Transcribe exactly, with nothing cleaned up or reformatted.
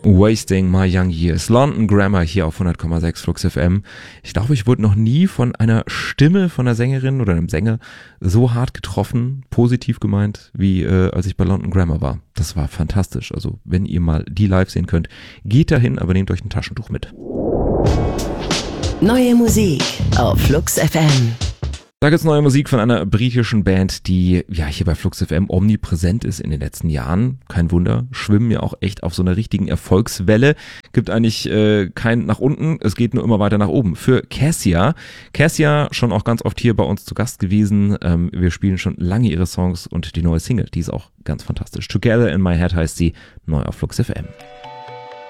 Wasting My Young Years. London Grammar hier auf hundert Komma sechs Flux F M. Ich glaube, ich wurde noch nie von einer Stimme von einer Sängerin oder einem Sänger so hart getroffen, positiv gemeint, wie äh, als ich bei London Grammar war. Das war fantastisch. Also wenn ihr mal die live sehen könnt, geht dahin, aber nehmt euch ein Taschentuch mit. Neue Musik auf Flux F M. Da gibt's neue Musik von einer britischen Band, die ja hier bei Flux F M omnipräsent ist in den letzten Jahren. Kein Wunder, schwimmen ja auch echt auf so einer richtigen Erfolgswelle. Gibt eigentlich äh, kein nach unten, es geht nur immer weiter nach oben. Für Cassia. Cassia schon auch ganz oft hier bei uns zu Gast gewesen. Ähm, wir spielen schon lange ihre Songs und die neue Single, die ist auch ganz fantastisch. Together in My Head heißt sie, neu auf Flux F M.